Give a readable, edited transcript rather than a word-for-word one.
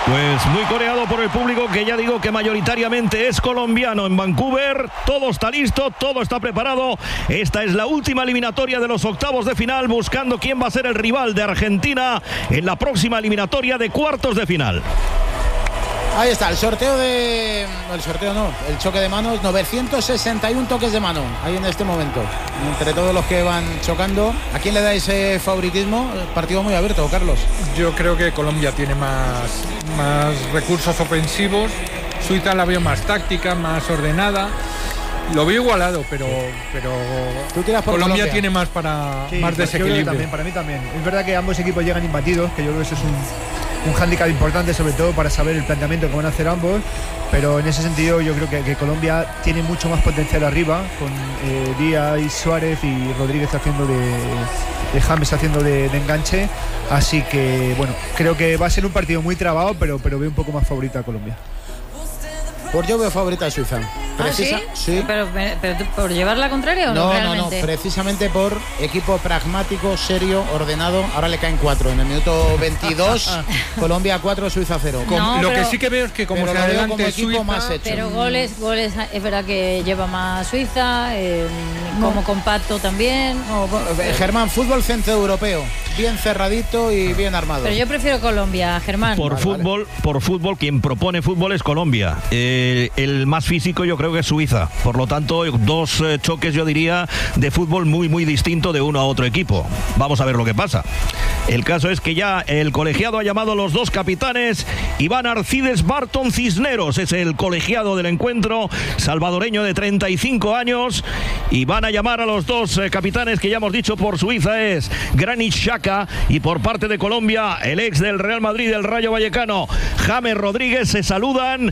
Pues muy coreado por el público, que ya digo que mayoritariamente es colombiano en Vancouver. Todo está listo, todo está preparado. Esta es la última eliminatoria de los octavos de final, buscando quién va a ser el rival de Argentina en la próxima eliminatoria de cuartos de final. Ahí está, el choque de manos, 961 toques de mano, ahí en este momento. Entre todos los que van chocando, ¿a quién le da ese favoritismo? Partido muy abierto, Carlos. Yo creo que Colombia tiene más recursos ofensivos, Suiza la veo más táctica, más ordenada. Lo veo igualado, pero ¿tú tiras por Colombia tiene más más desequilibrio. También, para mí también. Es verdad que ambos equipos llegan imbatidos, que yo creo que eso es un hándicap importante, sobre todo para saber el planteamiento que van a hacer ambos, pero en ese sentido yo creo que Colombia tiene mucho más potencial arriba, con Díaz y Suárez y Rodríguez haciendo de James haciendo de enganche, así que bueno, creo que va a ser un partido muy trabado, pero veo un poco más favorita a Colombia. Pues yo veo favorita a Suiza. ¿Sí? ¿Pero por llevar la contraria o no? No, precisamente por equipo pragmático, serio, ordenado. Ahora le caen 4 en el minuto 22. Colombia 4, Suiza 0. Lo que sí que veo es que como se adelante Suiza, más hecho. Pero goles es verdad que lleva más Suiza, como compacto también. Germán, fútbol centroeuropeo, bien cerradito y bien armado. Pero yo prefiero Colombia, Germán. Por fútbol, quien propone fútbol es Colombia. El más físico yo creo que es Suiza. Por lo tanto, dos choques, yo diría, de fútbol muy, muy distinto de uno a otro equipo. Vamos a ver lo que pasa. El caso es que ya el colegiado ha llamado a los dos capitanes. Iván Arcides Barton Cisneros es el colegiado del encuentro, salvadoreño de 35 años. Y van a llamar a los dos capitanes que ya hemos dicho. Por Suiza es Granit Xhaka, y por parte de Colombia el ex del Real Madrid, del Rayo Vallecano, James Rodríguez. Se saludan